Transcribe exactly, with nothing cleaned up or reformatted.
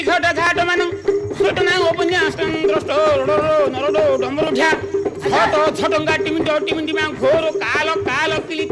छोटा घाट मान छोट ना उपन्यास द्रष्टो नरडो डम्बर उठ्या छोटो छोटंगा टिमिटो टिमिटी मा घोरो कालो कालो किली